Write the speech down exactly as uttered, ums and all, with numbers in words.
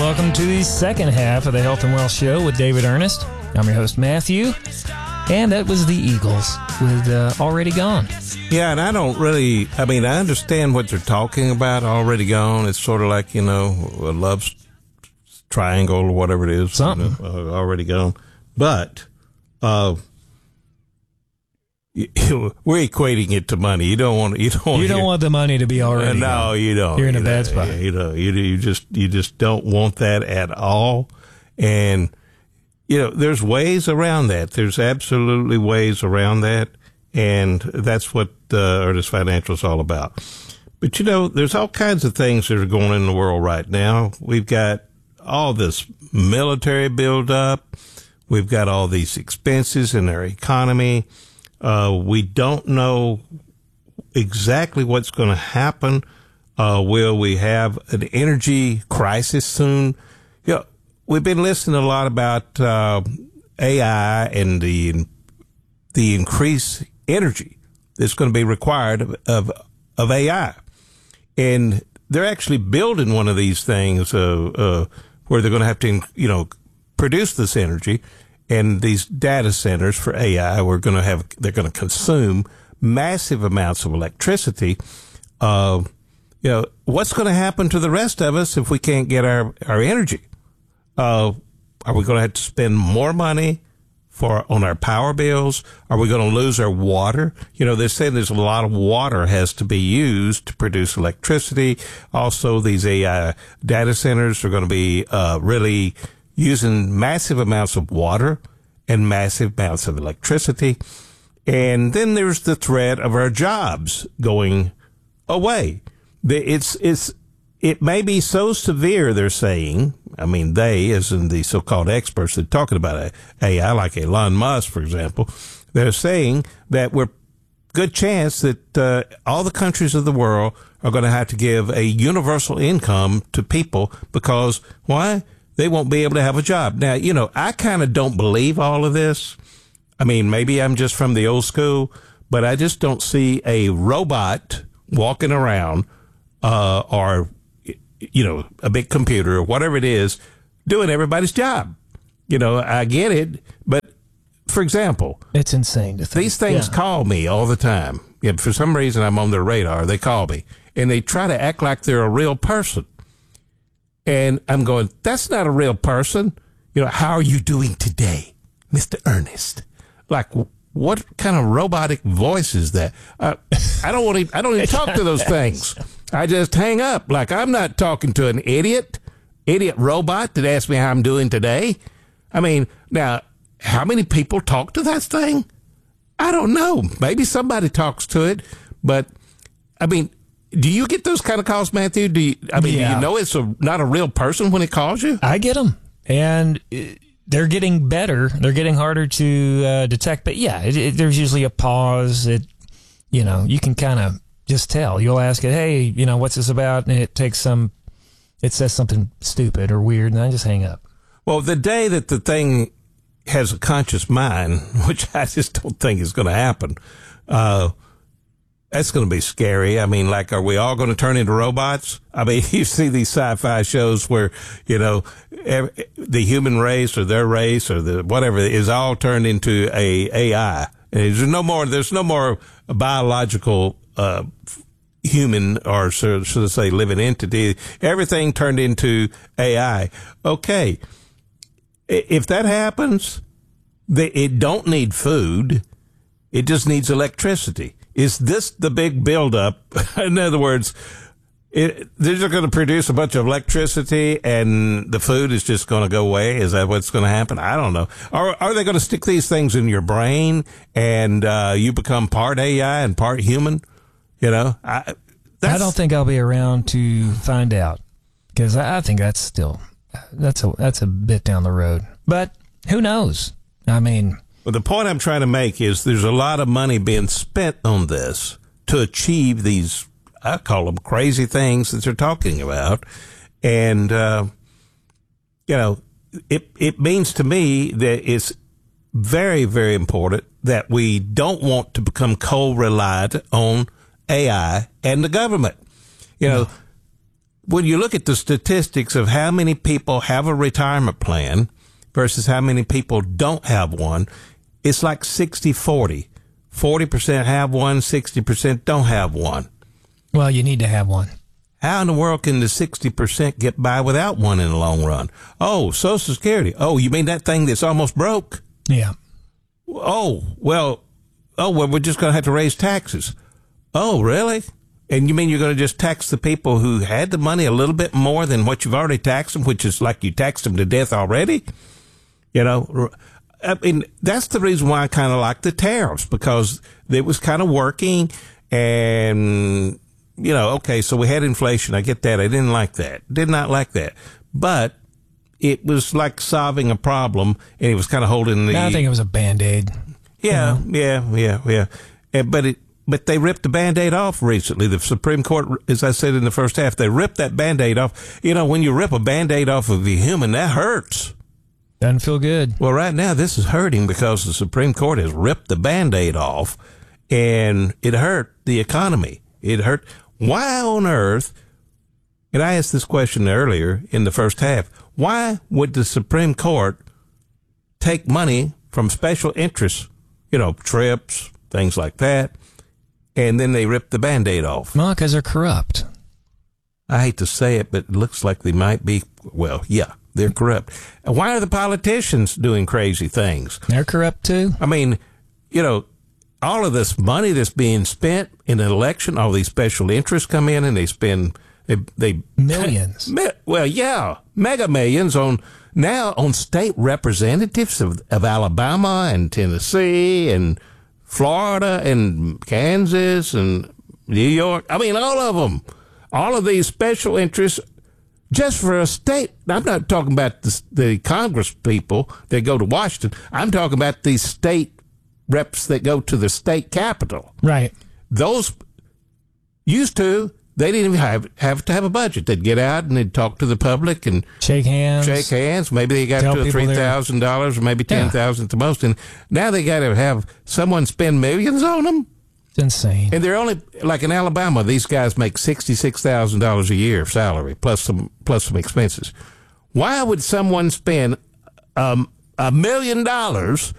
welcome to the second half of the Health and Wealth Show with David Ernest. I'm your host, Matthew, and that was the Eagles with uh, Already Gone. Yeah, and I don't really, I mean, I understand what they're talking about, Already Gone. It's sort of like, you know, a love triangle or whatever it is. Something. You know, uh, already gone. But uh, you, you, we're equating it to money. You don't want, you don't want, you don't want the money to be already No, gone. you don't. You're in you a know, bad spot. You know, you, you just, you just don't want that at all. And, you know, there's ways around that. There's absolutely ways around that. And that's what uh, Ernest Financial is all about. But, you know, there's all kinds of things that are going on in the world right now. We've got all this military buildup. We've got all these expenses in our economy. Uh, we don't know exactly what's going to happen. Uh, will we have an energy crisis soon? You know, we've been listening a lot about uh, A I and the the increased energy that's going to be required of, of of A I, and they're actually building one of these things uh, uh, where they're going to have to, you know, produce this energy, and these data centers for A I we're going to have they're going to consume massive amounts of electricity. Uh, you know, what's going to happen to the rest of us if we can't get our our energy? Uh, are we going to have to spend more money for on our power bills? Are we going to lose our water? You know, they're saying there's a lot of water has to be used to produce electricity. Also, these A I data centers are going to be uh, really using massive amounts of water and massive amounts of electricity. And then there's the threat of our jobs going away. It's it's it may be so severe, they're saying. I mean, they, as in the so-called experts that are talking about A I, like Elon Musk, for example, they're saying that we're good chance that uh, all the countries of the world are going to have to give a universal income to people because, why? They won't be able to have a job. Now, you know, I kind of don't believe all of this. I mean, maybe I'm just from the old school, but I just don't see a robot walking around uh, or you know, a big computer or whatever it is, doing everybody's job. You know, I get it, but for example, it's insane to think. These things yeah. call me all the time. Yeah, for some reason, I'm on their radar. They call me and they try to act like they're a real person. And I'm going, that's not a real person. You know, how are you doing today, Mister Ernest? Like, what kind of robotic voice is that? Uh, I don't want to. I don't even talk to those things. I just hang up. Like, I'm not talking to an idiot, idiot robot that asked me how I'm doing today. I mean, now, how many people talk to that thing? I don't know. Maybe somebody talks to it, but I mean, do you get those kind of calls, Matthew? Do you, I mean, yeah. do you know it's a, not a real person when it calls you? I get them, and they're getting better. They're getting harder to uh, detect, but yeah, it, it, there's usually a pause. It, you know, you can kind of just tell. You'll ask it, hey, you know, what's this about? And it takes some, it says something stupid or weird, and I just hang up. Well, the day that the thing has a conscious mind, which I just don't think is going to happen, uh, that's going to be scary. I mean, like, are we all going to turn into robots? I mean, you see these sci-fi shows where, you know, every, the human race or their race or the whatever is all turned into a AI. And there's no more, there's no more biological uh, human or should, should I say living entity. Everything turned into A I. Okay. If that happens, they, it don't need food. It just needs electricity. Is this the big buildup? In other words, it, they're just going to produce a bunch of electricity and the food is just going to go away? Is that what's going to happen? I don't know. Are, are they going to stick these things in your brain and uh, you become part A I and part human? You know, I, that's, I don't think I'll be around to find out because I, I think that's still that's a that's a bit down the road. But who knows? I mean, well, the point I'm trying to make is there's a lot of money being spent on this to achieve these, I call them crazy things that they're talking about, and uh, you know, it it means to me that it's very very important that we don't want to become co-reliant on A I and the government. You know, when you look at the statistics of how many people have a retirement plan versus how many people don't have one, it's like sixty forty. forty percent have one, sixty percent don't have one. Well, you need to have one. How in the world can the sixty percent get by without one in the long run? Oh, Social Security. Oh, you mean that thing that's almost broke? Yeah. Oh, well, oh, well, we're just going to have to raise taxes. Oh, really? And you mean you're going to just tax the people who had the money a little bit more than what you've already taxed them, which is like you taxed them to death already? You know, I mean, that's the reason why I kind of like the tariffs, because it was kind of working and, you know, okay, so we had inflation. I get that. I didn't like that. Did not like that. But it was like solving a problem, and it was kind of holding the... I think it was a Band-Aid. Yeah, you know? yeah, yeah, yeah. And, but it, but they ripped the Band-Aid off recently. The Supreme Court, as I said in the first half, they ripped that Band-Aid off. You know, when you rip a Band-Aid off of a human, that hurts. Doesn't feel good. Well, right now, this is hurting because the Supreme Court has ripped the Band-Aid off, and it hurt the economy. It hurt... Why on earth, and I asked this question earlier in the first half, why would the Supreme Court take money from special interests, you know, trips, things like that, and then they rip the Band-Aid off? Well, because they're corrupt. I hate to say it, but it looks like they might be, well, yeah, they're corrupt. Why are the politicians doing crazy things? They're corrupt too. I mean, you know, all of this money that's being spent in an election, all these special interests come in and they spend they, they millions. Me, well, yeah, mega millions on now on state representatives of, of Alabama and Tennessee and Florida and Kansas and New York. I mean, all of them, all of these special interests just for a state. I'm not talking about the, the Congress people that go to Washington. I'm talking about these state reps that go to the state capitol. Right. Those used to, they didn't even have, have to have a budget. They'd get out and they'd talk to the public and shake hands. Shake hands. Maybe they got Tell two or three thousand dollars, or maybe ten thousand yeah. at the most. And now they got to have someone spend millions on them. It's insane. And they're only like in Alabama. These guys make sixty six thousand dollars a year of salary plus some plus some expenses. Why would someone spend um, a million dollars